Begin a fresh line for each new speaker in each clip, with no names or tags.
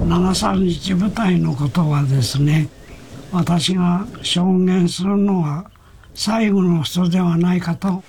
731部隊のことはですね、私が証言するのは最後の人ではないかと。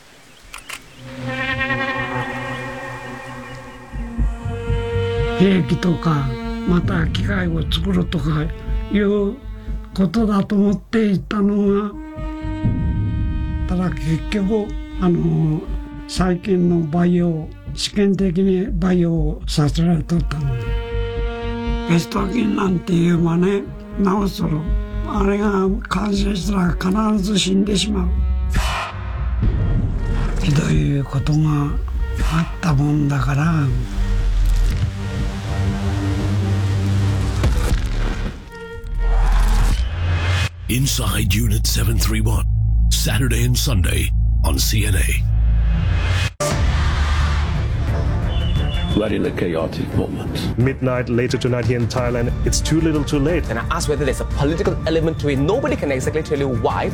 兵器とかまた機械を作るとかいうことだと思っていたのが、ただ結局最近の培養、試験的に培養させられとったので、ペスト菌なんて言えばね、なおそろあれが感染したら必ず死んでしまう。ひどいことがあったもんだから。
Inside Unit 731, Saturday and Sunday on CNA.
We're in a chaotic moment.
Midnight later tonight here in Thailand, it's too little too late.
And I asked whether there's a political element to it. Nobody can exactly tell you why.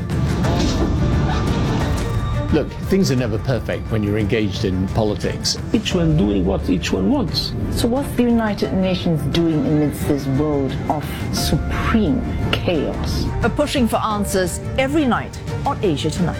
Look, things are never perfect when you're engaged in politics. Each one doing what each one wants.
So what's the United Nations doing amidst this world of supreme chaos?
We're pushing for answers every night on Asia Tonight.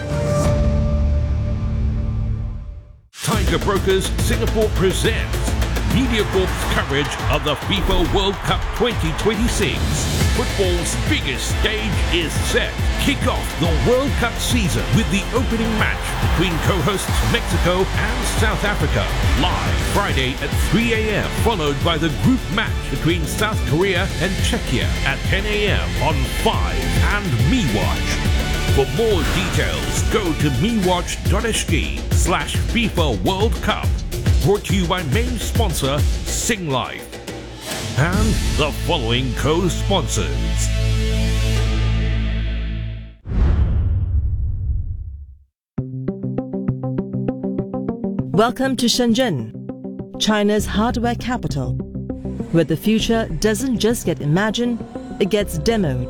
Tiger Brokers Singapore presents MediaCorp's coverage of the FIFA World Cup 2026. Football's biggest stage is set. Kick off the World Cup season with the opening match between co-hosts Mexico and South Africa. Live Friday at 3 a.m. followed by the group match between South Korea and Czechia at 10 a.m. on 5 and MeWatch. For more details, go to mewatch.sg/FIFA World Cup. Brought to you by main sponsor Singlife and the following co-sponsors.
Welcome to Shenzhen, China's hardware capital, where the future doesn't just get imagined, it gets demoed.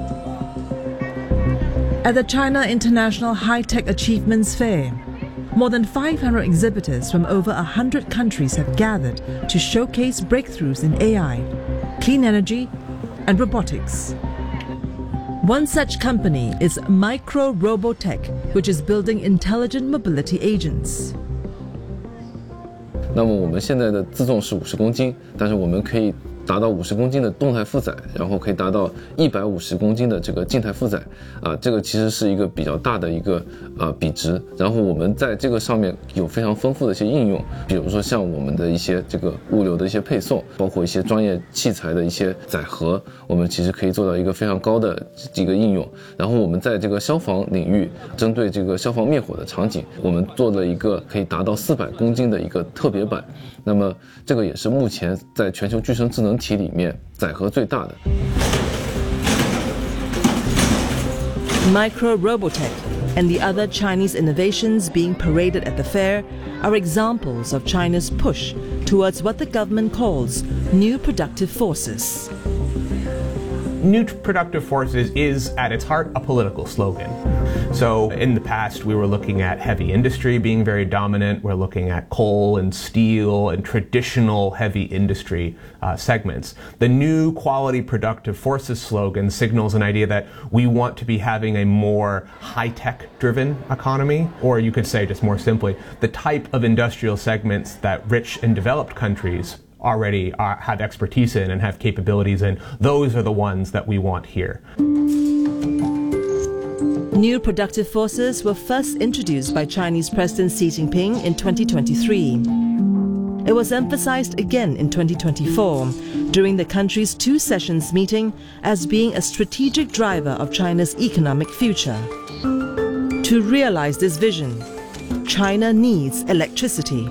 At the China International High-Tech Achievements Fair, more than 500 exhibitors from over 100 countries have gathered to showcase breakthroughs in AI, clean energy, and robotics. One such company is Micro Robotech, which is building intelligent mobility agents.
那么我们现在的自重是50公斤，但是我们可以达到50公斤的动态负载，然后可以达到150公斤的这个静态负载这个其实是一个比较大的一个比值。然后我们在这个上面有非常丰富的一些应用，比如说像我们的一些这个物流的一些配送，包括一些专业器材的一些载荷，我们其实可以做到一个非常高的一个应用。然后我们在这个消防领域，针对这个消防灭火的场景，我们做了一个可以达到400公斤的一个特别版。那么这个也是目前在全球具身智能体里面载荷最大的。
Micro Robotech and the other Chinese innovations being paraded at the fair are examples of China's push towards what the government calls new productive forces.
New productive forces is, at its heart, a political slogan. So in the past, we were looking at heavy industry being very dominant. We're looking at coal and steel and traditional heavy industry segments. The new quality productive forces slogan signals an idea that we want to be having a more high-tech driven economy, or you could say just more simply, the type of industrial segments that rich and developed countries already have expertise in and have capabilities in. Those are the ones that we want here.
New productive forces were first introduced by Chinese President Xi Jinping in 2023. It was emphasized again in 2024 during the country's 2 sessions meeting as being a strategic driver of China's economic future. To realize this vision, China needs electricity.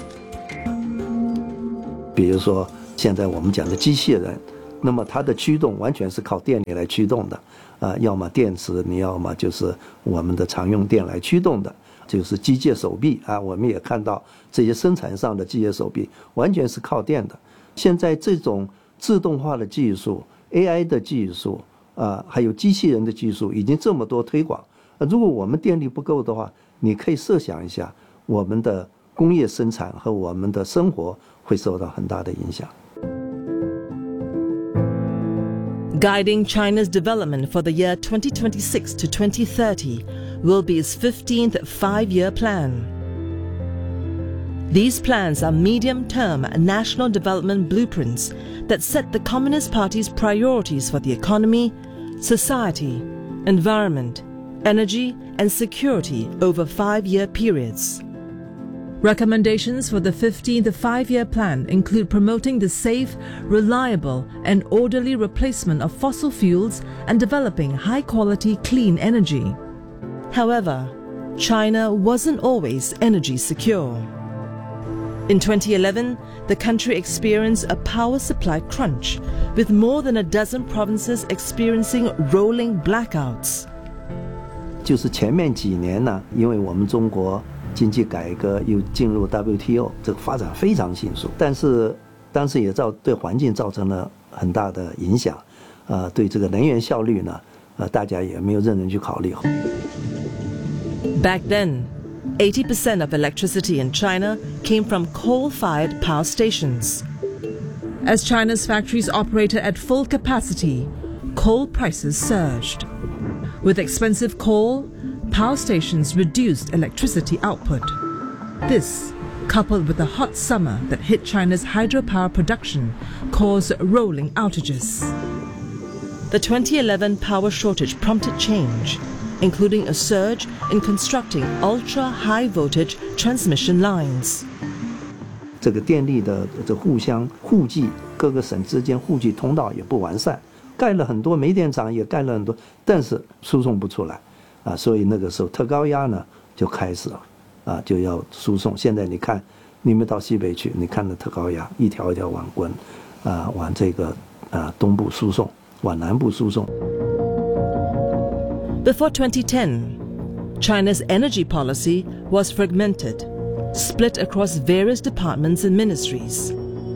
比如说现在我们讲的机器人，那么它的驱动完全是靠电力来驱动的要么电池，你要么就是我们的常用电来驱动的，就是机械手臂我们也看到这些生产上的机械手臂完全是靠电的。现在这种自动化的技术、AI 的技术还有机器人的技术已经这么多推广，如果我们电力不够的话，你可以设想一下，我们的工业生产和我们的生活会受到很大的影响。
Guiding China's development for the year 2026 to 2030 will be its 15th five-year plan. These plans are medium-term national development blueprints that set the Communist Party's priorities for the economy, society, environment, energy and security over five-year periods. Recommendations for the 15th five-year plan include promoting the safe, reliable and orderly replacement of fossil fuels and developing high-quality clean energy. However, China wasn't always energy secure. In 2011, the country experienced a power supply crunch, with more than a dozen provinces experiencing rolling blackouts.
就是前面几年呢，因为我们中国经济改革又进入 WTO， 这个发展非常迅速，但是当时也对环境造成了很大的影响，对这个能源效率呢，大家也没有认真去考虑。
Back then, 80% of electricity in China came from coal-fired power stations. As China's factories operated at full capacity, coal prices surged. With expensive coal, power stations reduced electricity output. This, coupled with the hot summer that hit China's hydropower production, caused rolling outages. The 2011 power shortage prompted change, including a surge in constructing ultra-high voltage transmission lines.
这个电力的互相互济，各个省之间互济通道也不完善，盖了很多煤电厂，也盖了很多，但是输送不出来，所以那个时候特高压呢就开始了，就要输送。现在你看，你们到西北去，你看那特高压一条一条往往这个东部输送，往南部输送。
Before 2010, China's energy policy was fragmented, split across various departments and ministries.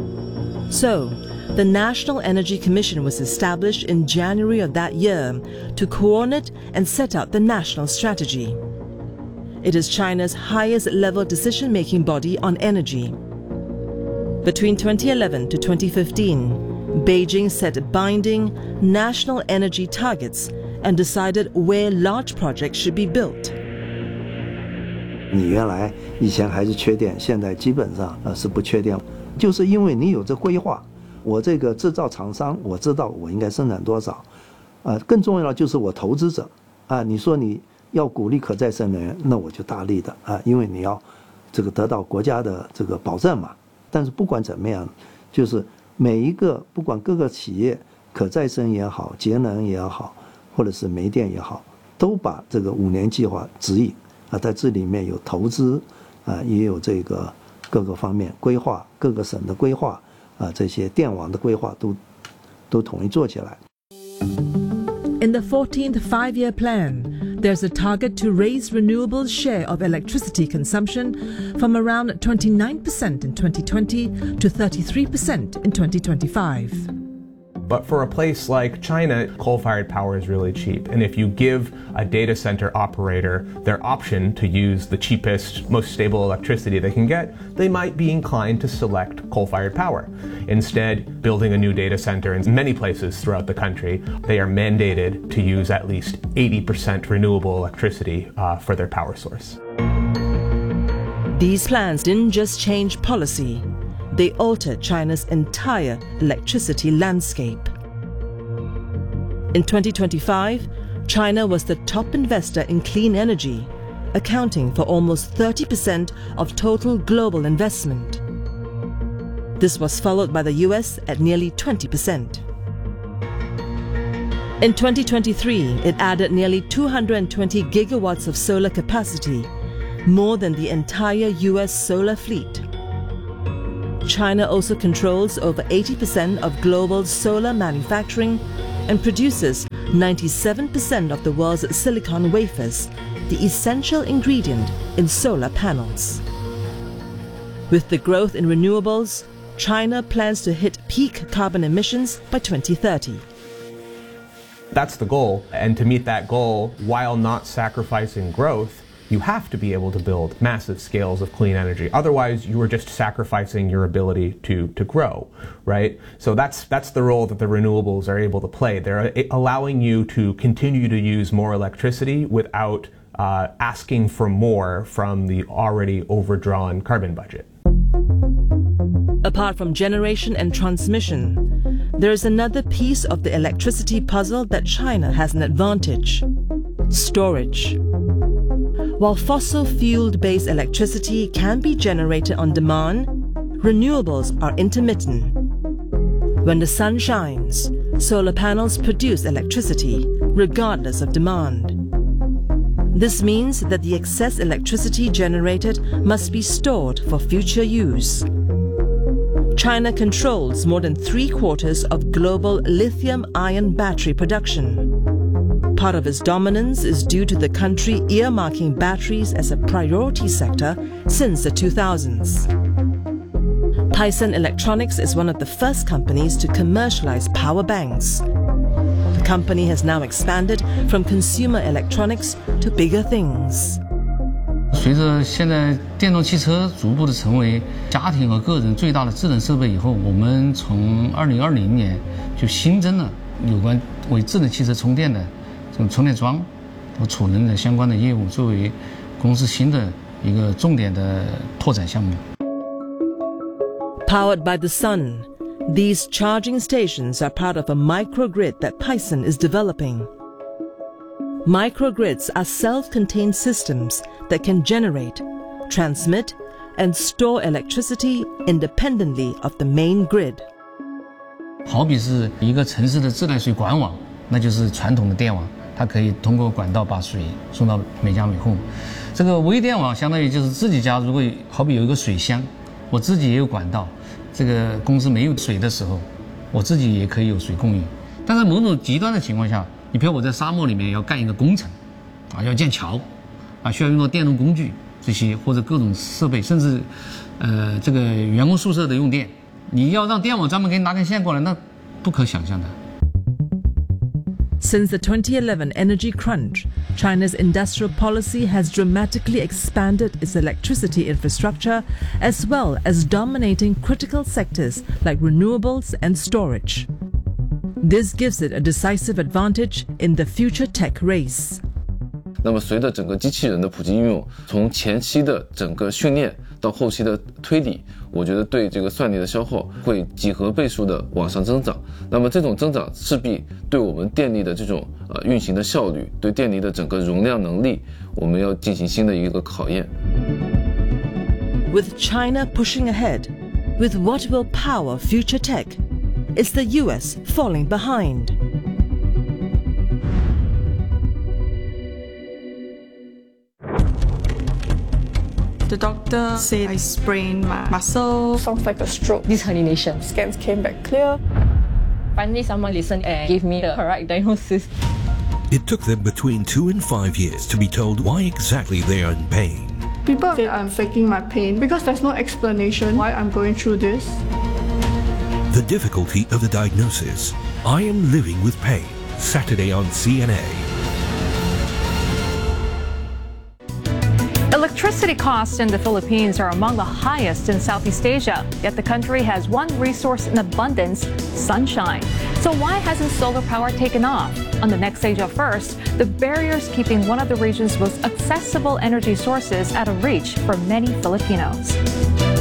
So, the National Energy Commission was established in January of that year to coordinate and set out the national strategy. It is China's highest level decision-making body on energy. Between 2011 to 2015, Beijing set binding national energy targets and decided where large projects should be built.
你原来以前还是缺电，现在基本上是不缺电，就是因为你有这规划。我这个制造厂商，我知道我应该生产多少，更重要的就是我投资者，你说你要鼓励可再生能源，那我就大力的因为你要这个得到国家的这个保证嘛。但是不管怎么样，就是每一个不管各个企业，可再生也好，节能也好，或者是煤电也好，都把这个5年计划指引在这里面有投资也有这个各个方面规划，各个省的规划这些电网的规划都统一做起来。
In the 14th five-year plan, there's a target to raise renewables' share of electricity consumption from around 29% in 2020 to 33% in 2025.
But for a place like China, coal-fired power is really cheap. And if you give a data center operator their option to use the cheapest, most stable electricity they can get, they might be inclined to select coal-fired power. Instead, building a new data center in many places throughout the country, they are mandated to use at least 80% renewable electricity for their power source.
These plans didn't just change policy. They altered China's entire electricity landscape. In 2025, China was the top investor in clean energy, accounting for almost 30% of total global investment. This was followed by the US at nearly 20%. In 2023, it added nearly 220 gigawatts of solar capacity, more than the entire US solar fleet. China also controls over 80% of global solar manufacturing and produces 97% of the world's silicon wafers, the essential ingredient in solar panels. With the growth in renewables, China plans to hit peak carbon emissions by 2030.
That's the goal, and to meet that goal, while not sacrificing growth, you have to be able to build massive scales of clean energy. Otherwise, you are just sacrificing your ability to grow, right? So that's the role that the renewables are able to play. They're allowing you to continue to use more electricity without asking for more from the already overdrawn carbon budget.
Apart from generation and transmission, there is another piece of the electricity puzzle that China has an advantage: storage. While fossil fuel-based electricity can be generated on demand, renewables are intermittent. When the sun shines, solar panels produce electricity regardless of demand. This means that the excess electricity generated must be stored for future use. China controls more than 3/4 of global lithium-ion battery production. Part of its dominance is due to the country earmarking batteries as a priority sector since the 2000s. Tyson Electronics is one of the first companies to commercialize power banks. The company has now expanded from consumer electronics to bigger things.
随着现在电动汽车逐步的成为家庭和个人最大的智能设备以后，我们从2020年就新增了有关为智能汽车充电的这种充电桩和储能的相关的业务，作为公司新的一个重点的拓展项目。
Powered by the sun, these charging stations are part of a microgrid that Tyson is developing. Microgrids are self-contained systems that can generate, transmit, and store electricity independently of the main grid.
好比是一个城市的自来水管网，那就是传统的电网，它可以通过管道把水送到每家每户。这个微电网相当于就是自己家如果好比有一个水箱，我自己也有管道，这个公司没有水的时候，我自己也可以有水供应。但是某种极端的情况下，你比如我在沙漠里面要干一个工程，要建桥，需要用到电动工具这些或者各种设备，甚至这个员工宿舍的用电，你要让电网专门给你拿根线过来，那不可想象的。
Since the 2011 energy crunch, China's industrial policy has dramatically expanded its electricity infrastructure as well as dominating critical sectors like renewables and storage. This gives it a decisive advantage in the future tech race.
那么随着整个机器人的普及应用，从前期的整个训练到后期的推理，我觉得对这个算力的消耗会几何倍数的往上增长。那么这种增长势必对我们电力的这种运行的效率，对电力的整个容量能力，我们要进行新的一个考验。
With China pushing ahead, with what will power future tech, is the US falling behind?
The doctor said I sprained my muscle.
Sounds like a stroke. This herniation. Scans came back clear. Finally, someone listened and gave me the correct diagnosis.
It took them between 2 and 5 years to be told why exactly they are in pain.
People say I'm faking my pain because there's no explanation why I'm going through this.
The difficulty of the diagnosis. I am living with pain. Saturday on CNA.
Electricity costs in the Philippines are among the highest in Southeast Asia, yet the country has one resource in abundance: sunshine. So why hasn't solar power taken off? On the next Asia First, the barriers keeping one of the region's most accessible energy sources out of reach for many Filipinos.